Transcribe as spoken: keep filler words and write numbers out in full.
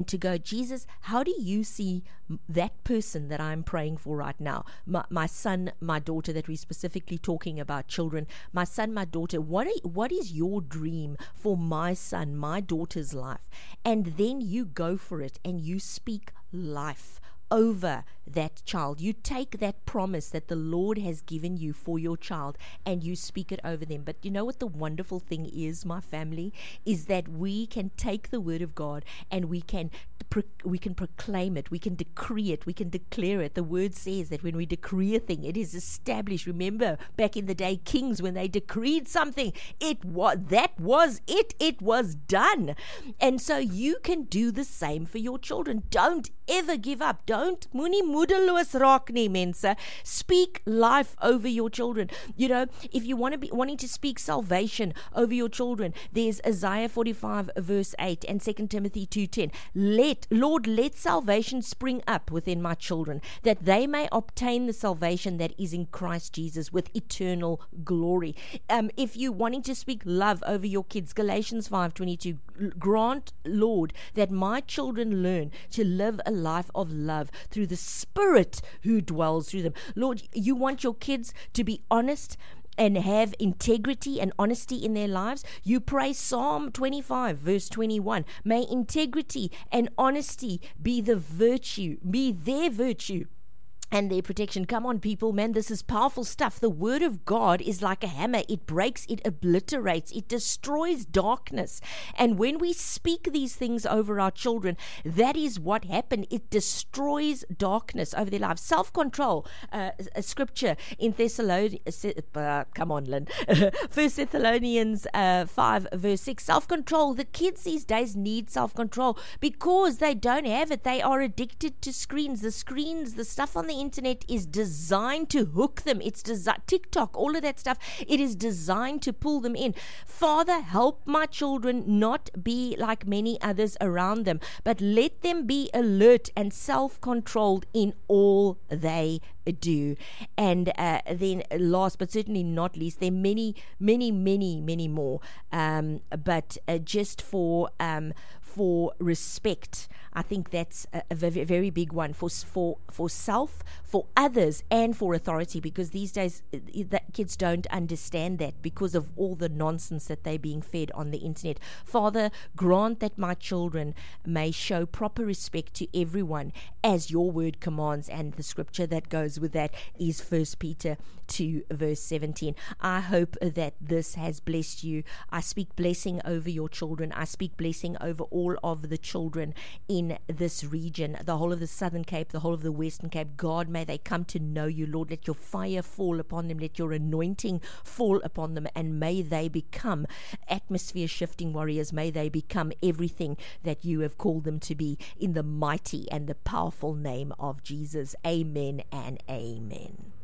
to go, Jesus, how do you see that person that I'm praying for right now? My, my son, my daughter, that we're specifically talking about, children, my son, my daughter, what are, what is your dream for my son, my daughter's life? And then you go for it and you speak life over that child. You take that promise that the Lord has given you for your child and you speak it over them. But you know what the wonderful thing is, my family, is that we can take the word of God and we can pro- we can proclaim it, we can decree it, we can declare it. The word says that when we decree a thing, it is established. Remember back in the day, kings, when they decreed something, it was that was it it was done. And so you can do the same for your children. Don't ever give up. Don't moenie moedeloos raak nie, mense. Speak life over your children. You know, if you want to be wanting to speak salvation over your children, there's Isaiah forty-five verse eight and Second Timothy two ten. Let Lord, let salvation spring up within my children, that they may obtain the salvation that is in Christ Jesus with eternal glory. Um, if you wanting to speak love over your kids, Galatians five twenty-two, grant, Lord, that my children learn to live a life of love through the Spirit who dwells through them. Lord, you want your kids to be honest and have integrity and honesty in their lives. You pray Psalm twenty-five verse twenty-one. May integrity and honesty be the virtue, be their virtue and their protection. Come on, people, man, this is powerful stuff. The word of God is like a hammer. It breaks, it obliterates, it destroys darkness. And when we speak these things over our children, that is what happened. It destroys darkness over their lives. Self-control, uh, a scripture in Thessalonians, uh, come on, Lynn, First Thessalonians uh, five verse six, self-control. The kids these days need self-control because they don't have it. They are addicted to screens. The screens, the stuff on the internet is designed to hook them. It's designed, TikTok, all of that stuff, it is designed to pull them in. Father, help my children not be like many others around them, but let them be alert and self-controlled in all they do. And uh, then last but certainly not least, there are many, many, many, many more. Um, but uh, just for um, for respect, I think that's a, a very, very big one for for for self, for others, and for authority. Because these days, the kids don't understand that because of all the nonsense that they're being fed on the internet. Father, grant that my children may show proper respect to everyone, as your word commands, and the scripture that goes with that is First Peter two verse seventeen. I hope that this has blessed you. I speak blessing over your children. I speak blessing over all of the children in this region, the whole of the Southern Cape, the whole of the Western Cape. God, may they come to know you, Lord. Let your fire fall upon them. Let your anointing fall upon them, and may they become atmosphere shifting warriors. May they become everything that you have called them to be, in the mighty and the powerful name of Jesus. Amen and amen.